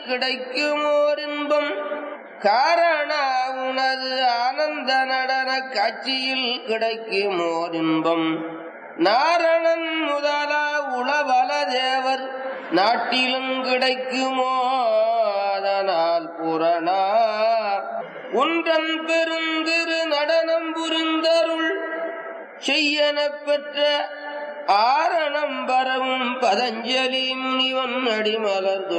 கிடைக்குமோர் இன்பம் காரண உனது ஆனந்த நடன காட்சியில் கிடைக்குமோர் இன்பம் நாரணன் முதலா உளவல தேவர் நாட்டிலும் கிடைக்குமோ அதனால் புரணா ஒன்றன் பெருந்திரு நடனம் புரிந்தருள் செய்யன பெற்ற ஆரணம் பரவும் பதஞ்சலி முனிவன் அடிமலர்